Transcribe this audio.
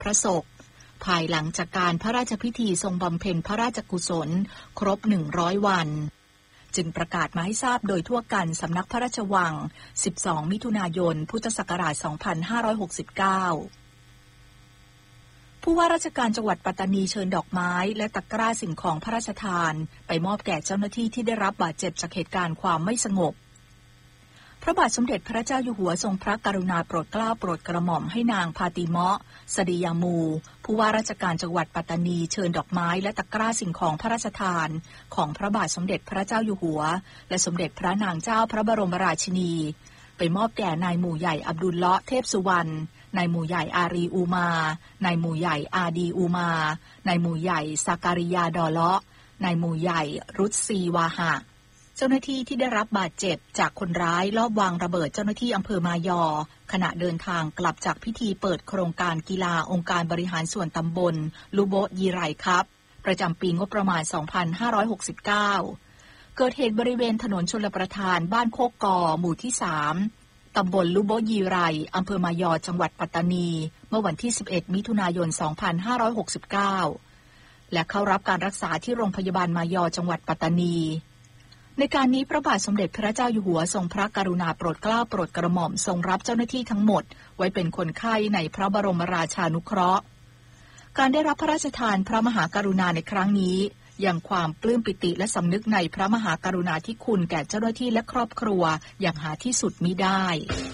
พระศพภายหลังจากการพระราชพิธีทรงบำเพ็ญพระราชกุศลครบ100 วันจึงประกาศมาให้ทราบโดยทั่วกันสำนักพระราชวัง12 มิถุนายน พุทธศักราช 2569ผู้ว่าราชการจังหวัดปัตตานีเชิญดอกไม้และตะกร้าสิ่งของพระราชทานไปมอบแก่เจ้าหน้าที่ที่ได้รับบาดเจ็บจากเหตุการณ์ความไม่สงบพระบาทสมเด็จพระเจ้าอยู่หัวทรงพระกรุณาโปรดเกล้าโปรดกระหม่อมให้นางพาติเมาะสดียามูผู้ว่าราชการจังหวัดปัตตานีเชิญดอกไม้และตะกร้าสิ่งของพระราชทานของพระบาทสมเด็จพระเจ้าอยู่หัวและสมเด็จพระนางเจ้าพระบรมราชินีไปมอบแก่นายหมู่ใหญ่อับดุลเลาะห์เทพสุวรรณนายหมู่ใหญ่อารีอูมานายหมู่ใหญ่อาดีอูมานายหมู่ใหญ่ซาการิยาดอเลาะห์นายหมู่ใหญ่รุตซีวาหะเจ้าหน้าที่ที่ได้รับบาดเจ็บจากคนร้ายลอบวางระเบิดเจ้าหน้าที่อำเภอมายอขณะเดินทางกลับจากพิธีเปิดโครงการกีฬาองค์การบริหารส่วนตำบลลูโบยีไรครับประจำปีงบประมาณ 2569 เกิดเหตุบริเวณถนนชลประทานบ้านโคกกอหมู่ที่ 3 ตำบลลูโบยีไรอำเภอมายอจังหวัดปัตตานีเมื่อวันที่ 11 มิถุนายน 2569 และเข้ารับการรักษาที่โรงพยาบาลมายอจังหวัดปัตตานีในการนี้พระบาทสมเด็จพระเจ้าอยู่หัวทรงพระกรุณาโปรดเกล้าโปรดกระหม่อมทรงรับเจ้าหน้าที่ทั้งหมดไว้เป็นคนไข้ในพระบรมราชานุเคราะห์การได้รับพระราชทานพระมหากรุณาในครั้งนี้ยังความปลื้มปิติและสำนึกในพระมหากรุณาธิคุณแก่เจ้าหน้าที่และครอบครัวอย่างหาที่สุดมิได้